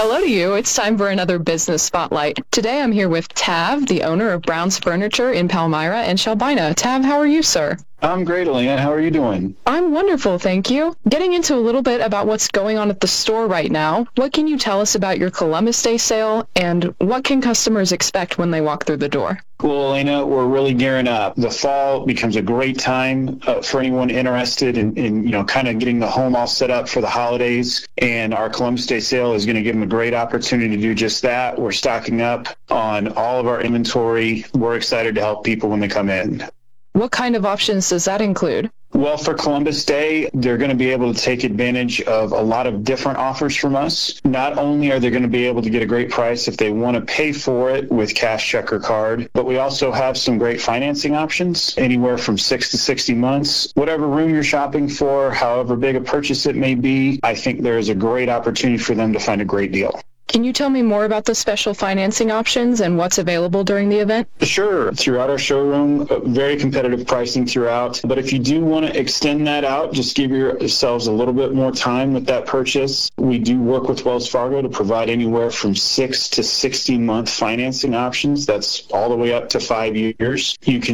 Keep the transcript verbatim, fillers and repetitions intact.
Hello to you. It's time for another business spotlight. Today I'm here with Tav, the owner of Brown's Furniture in Palmyra and Shelbina. Tav, how are you, sir? I'm great, Alina. How are you doing? I'm wonderful, thank you. Getting into a little bit about what's going on at the store right now, what can you tell us about your Columbus Day sale, and what can customers expect when they walk through the door? Well, Elena, we're really gearing up. The fall becomes a great time uh, for anyone interested in, in, you know, kind of getting the home all set up for the holidays. And our Columbus Day sale is going to give them a great opportunity to do just that. We're stocking up on all of our inventory. We're excited to help people when they come in. What kind of options does that include? Well, for Columbus Day, they're going to be able to take advantage of a lot of different offers from us. Not only are they going to be able to get a great price if they want to pay for it with cash, check, or card, but we also have some great financing options, anywhere from six to sixty months. Whatever room you're shopping for, however big a purchase it may be, I think there is a great opportunity for them to find a great deal. Can you tell me more about the special financing options and what's available during the event? Sure. Throughout our showroom, uh, very competitive pricing throughout. But if you do want to extend that out, just give yourselves a little bit more time with that purchase. We do work with Wells Fargo to provide anywhere from six to sixty month financing options. That's all the way up to five years. You can